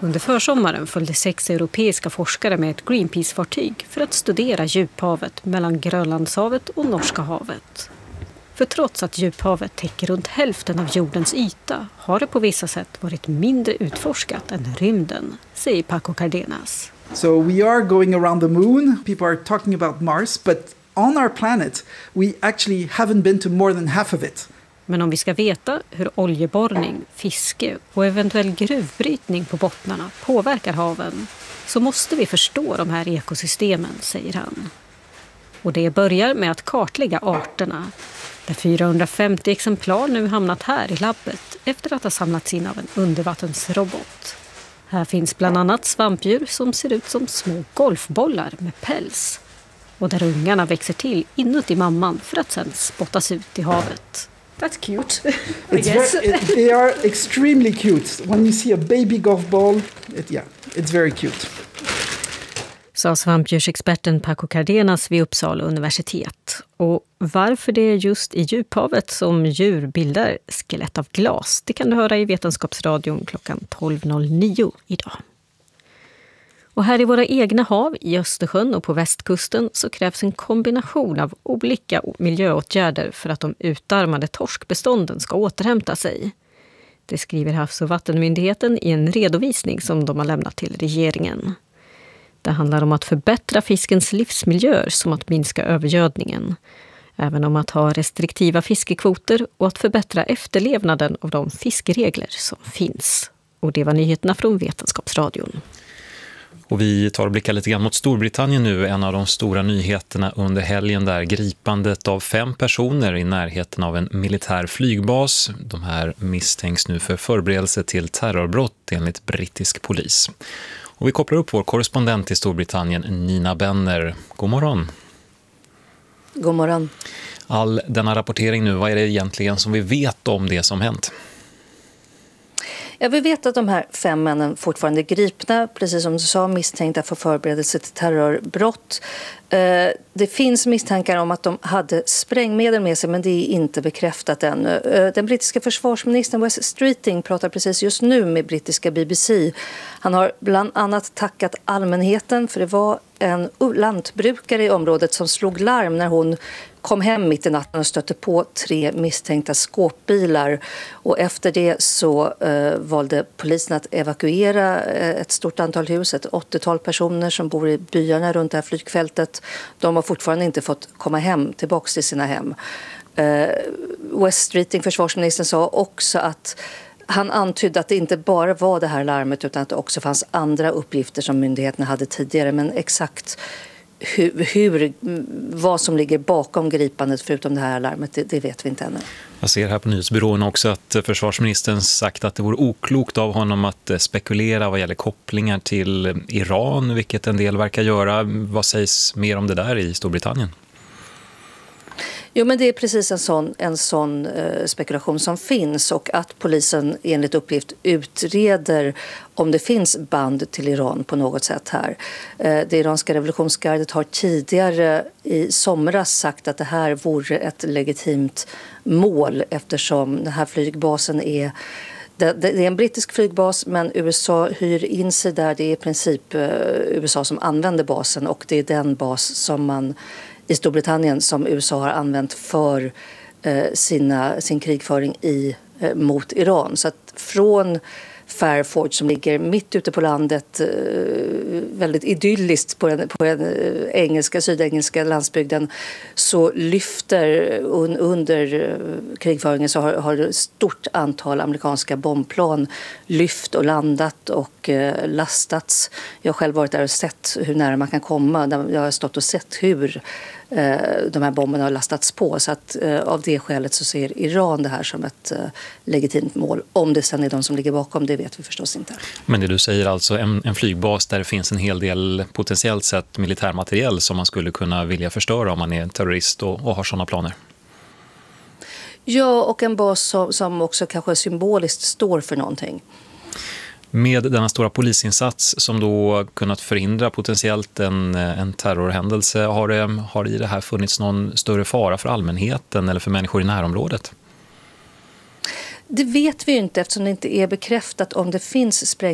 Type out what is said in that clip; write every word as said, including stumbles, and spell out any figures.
Under försommaren följde sex europeiska forskare med ett Greenpeace-fartyg för att studera djuphavet mellan Grönlandshavet och Norska havet. För trots att djuphavet täcker runt hälften av jordens yta har det på vissa sätt varit mindre utforskat än rymden, säger Paco Cardenas. So we are going around the moon. People are talking about Mars, but on our planet we actually haven't been to more than half of it. Men om vi ska veta hur oljeborrning, fiske och eventuell gruvbrytning på bottnarna påverkar haven så måste vi förstå de här ekosystemen, säger han. Och det börjar med att kartlägga arterna, där fyrahundrafemtio exemplar nu hamnat här i labbet efter att ha samlats in av en undervattensrobot. Här finns bland annat svampdjur som ser ut som små golfbollar med päls och där ungarna växer till inuti mamman för att sedan spottas ut i havet. That's cute, I It's guess. very, it, they are extremely cute. When you see a baby golf ball, it, yeah, it's very cute. Sa svampdjursexperten Paco Cardenas vid Uppsala universitet. Och varför det är just i djuphavet som djur bildar skelett av glas, det kan du höra i Vetenskapsradion klockan tolv noll nio idag. Och här i våra egna hav, i Östersjön och på västkusten, så krävs en kombination av olika miljöåtgärder för att de utarmade torskbestånden ska återhämta sig. Det skriver Havs- och vattenmyndigheten i en redovisning som de har lämnat till regeringen. Det handlar om att förbättra fiskens livsmiljöer som att minska övergödningen. Även om att ha restriktiva fiskekvoter och att förbättra efterlevnaden av de fiskeregler som finns. Och det var nyheterna från Vetenskapsradion. Och vi tar och blickar lite grann mot Storbritannien nu, en av de stora nyheterna under helgen där gripandet av fem personer i närheten av en militär flygbas. De här misstänks nu för förberedelse till terrorbrott enligt brittisk polis. Och vi kopplar upp vår korrespondent i Storbritannien, Nina Benner. God morgon. God morgon. All denna rapportering nu, vad är det egentligen som vi vet om det som hänt? Ja, vi vet att de här fem männen fortfarande är gripna, precis som du sa, misstänkta för förberedelse till terrorbrott. Det finns misstankar om att de hade sprängmedel med sig, men det är inte bekräftat ännu. Den brittiska försvarsministern Wes Streeting pratar precis just nu med brittiska B B C. Han har bland annat tackat allmänheten, för det var en lantbrukare i området som slog larm när hon kom hem mitt i natten och stötte på tre misstänkta skåpbilar. Och efter det så eh, valde polisen att evakuera ett stort antal hus, ett åttiotal personer som bor i byarna runt det här flygfältet. De har fortfarande inte fått komma hem, tillbaka till sina hem. Eh, Wes Streeting, försvarsministern, sa också att han antydde att det inte bara var det här larmet utan att det också fanns andra uppgifter som myndigheterna hade tidigare. Men exakt hur, hur vad som ligger bakom gripandet förutom det här larmet, det, det vet vi inte ännu. Jag ser här på nyhetsbyrån också att försvarsministern sagt att det vore oklokt av honom att spekulera vad gäller kopplingar till Iran, vilket en del verkar göra. Vad sägs mer om det där i Storbritannien? Jo, men det är precis en sån, en sån eh, spekulation som finns, och att polisen enligt uppgift utreder om det finns band till Iran på något sätt här. Eh, det iranska revolutionsgardet har tidigare i somras sagt att det här vore ett legitimt mål, eftersom den här flygbasen är Det, det är en brittisk flygbas, men U S A hyr in sig där. Det är i princip eh, U S A som använder basen, och det är den bas som man i Storbritannien som U S A har använt för eh, sina, sin krigföring i, eh, mot Iran. Så att från Fairford, som ligger mitt ute på landet, eh, väldigt idylliskt på den, på den eh, engelska, sydengelska landsbygden, så lyfter un, under eh, krigföringen så har, har ett stort antal amerikanska bombplan lyft och landat och eh, lastats. Jag har själv varit där och sett hur nära man kan komma. Jag har stått och sett hur eh, de här bomberna har lastats på. Så att eh, av det skälet så ser Iran det här som ett eh, legitimt mål. Om det sen är de som ligger bakom, det vet vi förstås inte. Men det du säger alltså en, en flygbas där det finns en hel del potentiellt sett militärmateriel som man skulle kunna vilja förstöra om man är terrorist och, och har sådana planer? Ja, och en bas som, som också kanske symboliskt står för någonting. Med denna stora polisinsats som då kunnat förhindra potentiellt en, en terrorhändelse, har det, har i det här funnits någon större fara för allmänheten eller för människor i närområdet? Det vet vi ju inte, eftersom det inte är bekräftat om det finns spräng